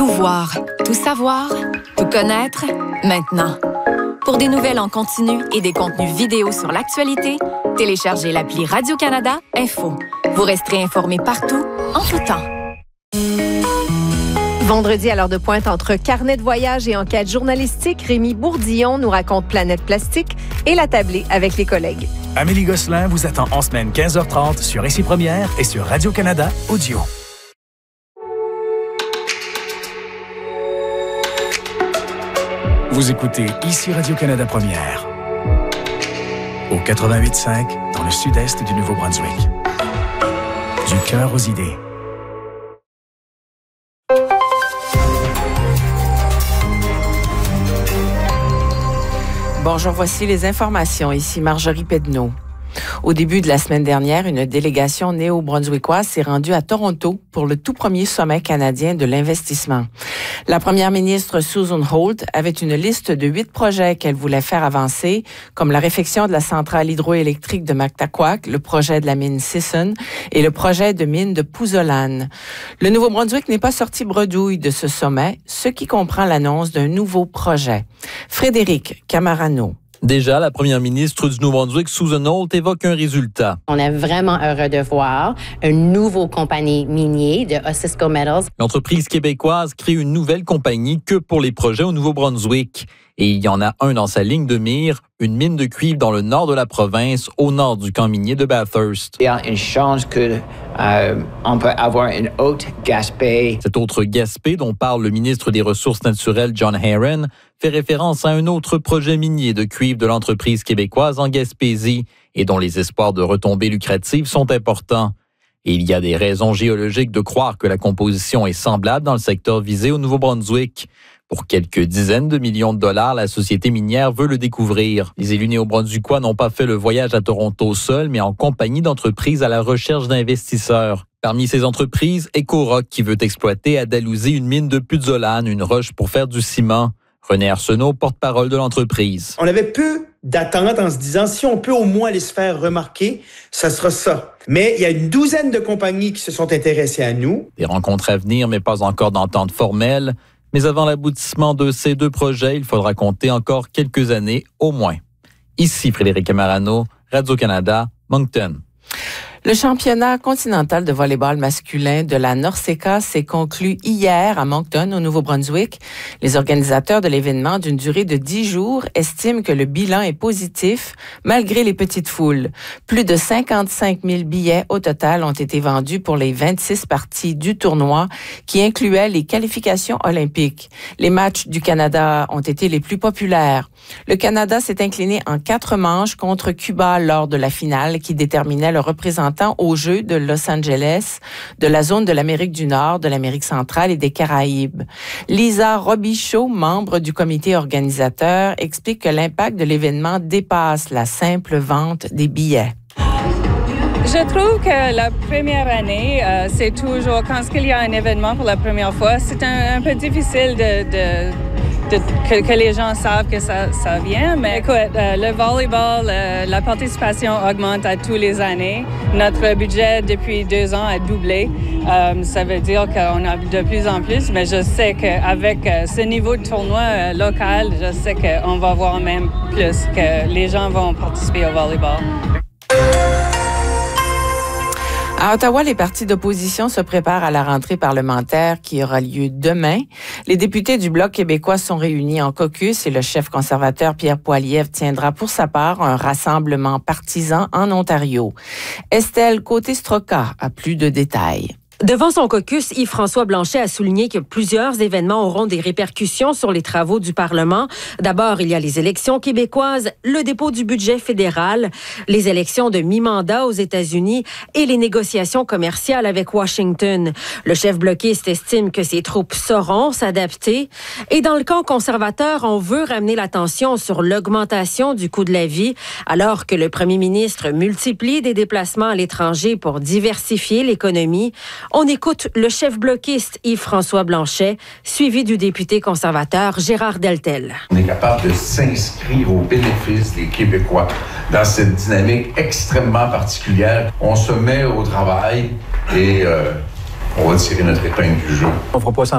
Tout voir, tout savoir, tout connaître, maintenant. Pour des nouvelles en continu et des contenus vidéo sur l'actualité, téléchargez l'appli Radio-Canada Info. Vous resterez informé partout, en tout temps. Vendredi, à l'heure de pointe, entre carnet de voyage et enquête journalistique, Rémi Bourdillon nous raconte Planète Plastique et La Tablée avec les collègues. Amélie Gosselin vous attend en semaine 15h30 sur Ici Première et sur Radio-Canada Audio. Vous écoutez Ici Radio-Canada Première. Au 88.5, dans le sud-est du Nouveau-Brunswick. Du cœur aux idées. Bonjour, voici les informations. Ici Marjorie Pedneau. Au début de la semaine dernière, une délégation néo-brunswickoise s'est rendue à Toronto pour le tout premier sommet canadien de l'investissement. La première ministre Susan Holt avait une liste de 8 projets qu'elle voulait faire avancer, comme la réfection de la centrale hydroélectrique de Mactaquac, le projet de la mine Sisson et le projet de mine de Pouzolan. Le Nouveau-Brunswick n'est pas sorti bredouille de ce sommet, ce qui comprend l'annonce d'un nouveau projet. Frédéric Camarano. Déjà, la première ministre du Nouveau-Brunswick, Susan Holt, évoque un résultat. On est vraiment heureux de voir une nouvelle compagnie minière de Osisko Metals. L'entreprise québécoise crée une nouvelle compagnie que pour les projets au Nouveau-Brunswick. Et il y en a un dans sa ligne de mire, une mine de cuivre dans le nord de la province, au nord du camp minier de Bathurst. Il y a une chance qu'on peut avoir une haute Gaspé. Cet autre Gaspé, dont parle le ministre des Ressources naturelles, John Herron, fait référence à un autre projet minier de cuivre de l'entreprise québécoise en Gaspésie et dont les espoirs de retombées lucratives sont importants. Et il y a des raisons géologiques de croire que la composition est semblable dans le secteur visé au Nouveau-Brunswick. Pour quelques dizaines de millions de dollars, la société minière veut le découvrir. Les élus néo-brunswickois n'ont pas fait le voyage à Toronto seuls, mais en compagnie d'entreprises à la recherche d'investisseurs. Parmi ces entreprises, EcoRock qui veut exploiter à Dalhousie une mine de Pouzolan, une roche pour faire du ciment. René Arsenault, porte-parole de l'entreprise. On avait peu d'attentes en se disant si on peut au moins les se faire remarquer, ça sera ça. Mais il y a une douzaine de compagnies qui se sont intéressées à nous. Des rencontres à venir, mais pas encore d'entente formelle. Mais avant l'aboutissement de ces 2 projets, il faudra compter encore quelques années au moins. Ici Frédéric Camarano, Radio-Canada, Moncton. Le championnat continental de volleyball masculin de la NORCECA s'est conclu hier à Moncton, au Nouveau-Brunswick. Les organisateurs de l'événement d'une durée de 10 jours estiment que le bilan est positif malgré les petites foules. Plus de 55 000 billets au total ont été vendus pour les 26 parties du tournoi qui incluaient les qualifications olympiques. Les matchs du Canada ont été les plus populaires. Le Canada s'est incliné en 4 manches contre Cuba lors de la finale qui déterminait le représentant aux Jeux de Los Angeles, de la zone de l'Amérique du Nord, de l'Amérique centrale et des Caraïbes. Lisa Robichaud, membre du comité organisateur, explique que l'impact de l'événement dépasse la simple vente des billets. Je trouve que la première année, c'est toujours, quand il y a un événement pour la première fois, c'est un peu difficile que les gens savent que ça vient. Mais écoute, le volleyball, la participation augmente à tous les années. Notre budget depuis 2 ans a doublé. Ça veut dire qu'on a de plus en plus, mais je sais qu'avec ce niveau de tournoi local, je sais qu'on va voir même plus que les gens vont participer au volleyball. À Ottawa, les partis d'opposition se préparent à la rentrée parlementaire qui aura lieu demain. Les députés du Bloc québécois sont réunis en caucus et le chef conservateur Pierre Poilievre tiendra pour sa part un rassemblement partisan en Ontario. Estelle Côté-Stroca a plus de détails. Devant son caucus, Yves-François Blanchet a souligné que plusieurs événements auront des répercussions sur les travaux du Parlement. D'abord, il y a les élections québécoises, le dépôt du budget fédéral, les élections de mi-mandat aux États-Unis et les négociations commerciales avec Washington. Le chef bloquiste estime que ses troupes sauront s'adapter. Et dans le camp conservateur, on veut ramener l'attention sur l'augmentation du coût de la vie, alors que le premier ministre multiplie des déplacements à l'étranger pour diversifier l'économie. On écoute le chef bloquiste Yves-François Blanchet, suivi du député conservateur Gérard Deltel. On est capable de s'inscrire au bénéfice des Québécois dans cette dynamique extrêmement particulière. On se met au travail et on va tirer notre épingle du jeu. On fera pas